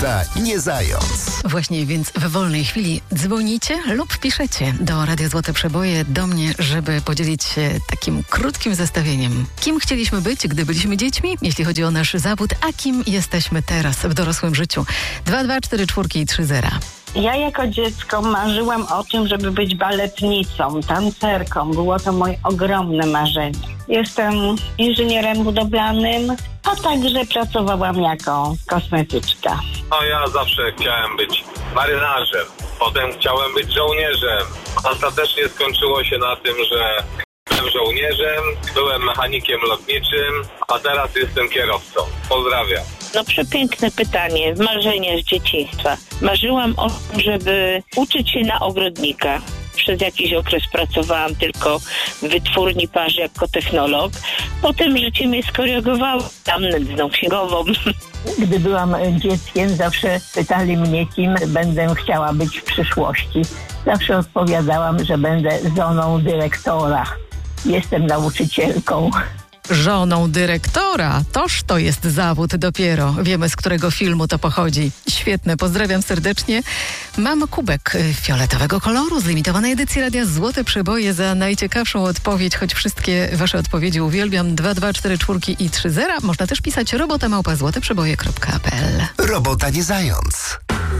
Robota nie zając. Właśnie, więc w wolnej chwili dzwonicie lub piszecie do Radia Złote Przeboje do mnie, żeby podzielić się takim krótkim zestawieniem. Kim chcieliśmy być, gdy byliśmy dziećmi, jeśli chodzi o nasz zawód, a kim jesteśmy teraz w dorosłym życiu. 2244330. Ja jako dziecko marzyłam o tym, żeby być baletnicą, tancerką. Było to moje ogromne marzenie. Jestem inżynierem budowlanym, a także pracowałam jako kosmetyczka. No ja zawsze chciałem być marynarzem, potem chciałem być żołnierzem. Ostatecznie skończyło się na tym, że byłem żołnierzem, byłem mechanikiem lotniczym, a teraz jestem kierowcą. Pozdrawiam. No przepiękne pytanie, marzenie z dzieciństwa. Marzyłam o tym, żeby uczyć się na ogrodnika. Przez jakiś okres pracowałam tylko w wytwórni parzy jako technolog. Potem życie mnie skorygowało. Tam nędzną księgową. Gdy byłam dzieckiem, zawsze pytali mnie, kim będę chciała być w przyszłości. Zawsze odpowiadałam, że będę żoną dyrektora. Jestem nauczycielką. Żoną dyrektora. Toż to jest zawód dopiero. Wiemy, z którego filmu to pochodzi. Świetne, pozdrawiam serdecznie. Mam kubek fioletowego koloru z limitowanej edycji Radia Złote Przeboje za najciekawszą odpowiedź, choć wszystkie wasze odpowiedzi uwielbiam. 2244330. Można też pisać robota@złoteprzeboje.pl. Robota nie zając.